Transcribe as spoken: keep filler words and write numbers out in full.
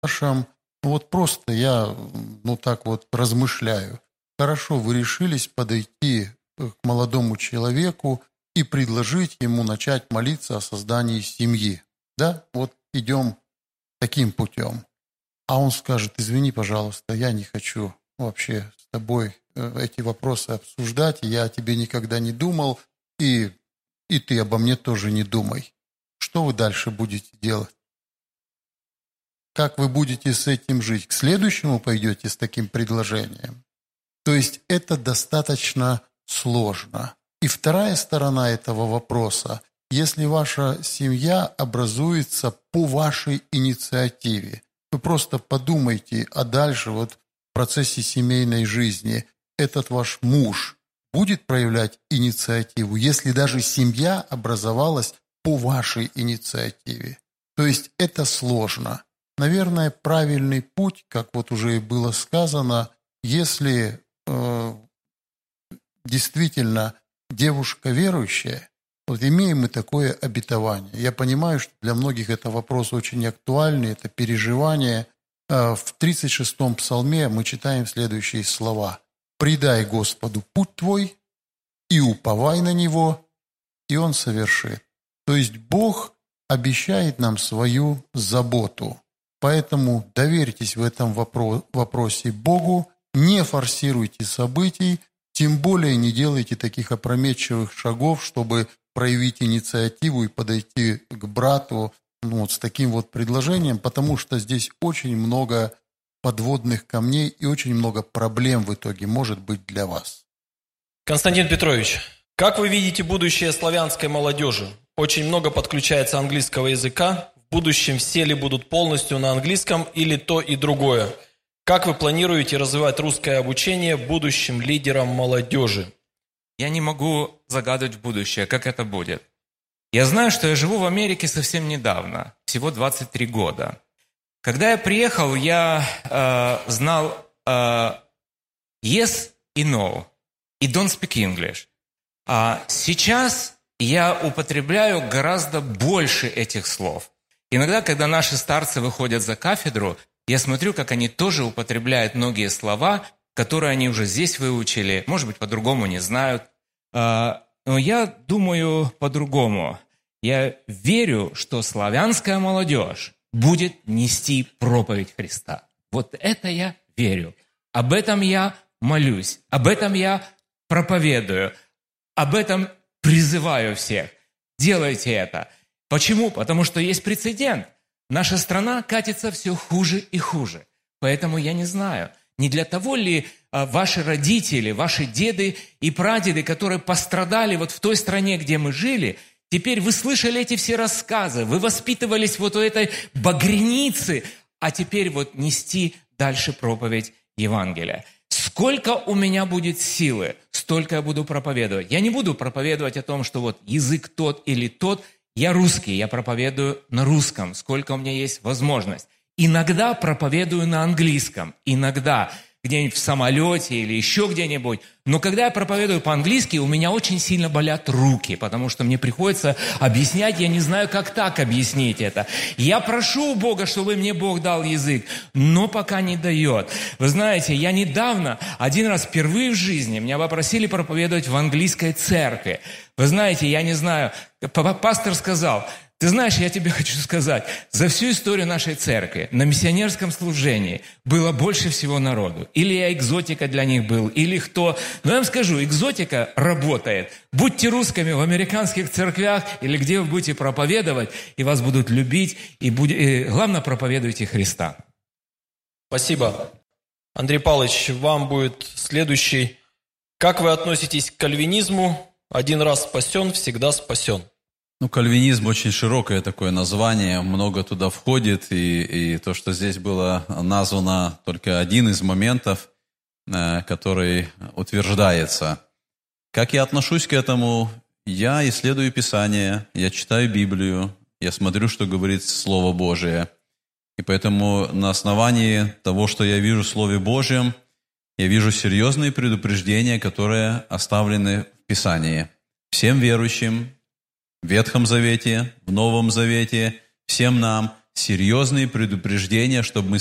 вашем, вот просто я, ну так вот размышляю. Хорошо, вы решились подойти к молодому человеку и предложить ему начать молиться о создании семьи. Да, вот идем таким путем. А он скажет: извини, пожалуйста, я не хочу вообще с тобой эти вопросы обсуждать, я о тебе никогда не думал, и, и ты обо мне тоже не думай. Что вы дальше будете делать? Как вы будете с этим жить? К следующему пойдете с таким предложением? То есть это достаточно сложно. И вторая сторона этого вопроса: если ваша семья образуется по вашей инициативе, вы просто подумайте, а дальше вот в процессе семейной жизни этот ваш муж будет проявлять инициативу, если даже семья образовалась по вашей инициативе. То есть это сложно. Наверное, правильный путь, как вот уже и было сказано, если э, действительно девушка верующая, вот имеем мы такое обетование. Я понимаю, что для многих это вопрос очень актуальный, это переживание. В тридцать шестом псалме мы читаем следующие слова: «Предай Господу путь твой, и уповай на Него, и Он совершит». То есть Бог обещает нам свою заботу. Поэтому доверьтесь в этом вопросе Богу, не форсируйте событий, тем более не делайте таких опрометчивых шагов, чтобы проявить инициативу и подойти к брату ну, вот с таким вот предложением, потому что здесь очень много подводных камней и очень много проблем в итоге может быть для вас. Константин Петрович, как вы видите будущее славянской молодежи? Очень много подключается английского языка. В будущем все ли будут полностью на английском или то и другое? Как вы планируете развивать русское обучение будущим лидерам молодежи? Я не могу загадывать в будущее, как это будет. Я знаю, что я живу в Америке совсем недавно, всего двадцать три года. Когда я приехал, я э, знал э, yes и no, и don't speak English. А сейчас я употребляю гораздо больше этих слов. Иногда, когда наши старцы выходят за кафедру, я смотрю, как они тоже употребляют многие слова, которые они уже здесь выучили, может быть, по-другому не знают. Но я думаю по-другому. Я верю, что славянская молодежь будет нести проповедь Христа. Вот это я верю. Об этом я молюсь, об этом я проповедую, об этом призываю всех. Делайте это. Почему? Потому что есть прецедент. Наша страна катится все хуже и хуже. Поэтому я не знаю, не для того ли ваши родители, ваши деды и прадеды, которые пострадали вот в той стране, где мы жили, теперь вы слышали эти все рассказы, вы воспитывались вот у этой багряницы, а теперь вот нести дальше проповедь Евангелия. Сколько у меня будет силы, столько я буду проповедовать. Я не буду проповедовать о том, что вот язык тот или тот. Я русский, я проповедую на русском, сколько у меня есть возможность. Иногда проповедую на английском, иногда где-нибудь в самолете или еще где-нибудь. Но когда я проповедую по-английски, у меня очень сильно болят руки, потому что мне приходится объяснять, я не знаю, как так объяснить это. Я прошу у Бога, чтобы мне Бог дал язык, но пока не дает. Вы знаете, я недавно, один раз впервые в жизни, меня попросили проповедовать в английской церкви. Вы знаете, я не знаю, пастор сказал: ты знаешь, я тебе хочу сказать, за всю историю нашей церкви на миссионерском служении было больше всего народу. Или я экзотика для них был, или кто. Но я вам скажу, экзотика работает. Будьте русскими в американских церквях или где вы будете проповедовать, и вас будут любить, и, будь... и главное, проповедуйте Христа. Спасибо. Андрей Павлович, вам будет следующий. Как вы относитесь к кальвинизму? Один раз спасен, всегда спасен. Ну, кальвинизм очень широкое такое название, много туда входит, и, и то, что здесь было названо, только один из моментов, э, который утверждается. Как я отношусь к этому? Я исследую Писание, я читаю Библию, я смотрю, что говорит Слово Божие. И поэтому на основании того, что я вижу в Слове Божьем, я вижу серьезные предупреждения, которые оставлены в Писании. Всем верующим, в Ветхом Завете, в Новом Завете, всем нам серьезные предупреждения, чтобы мы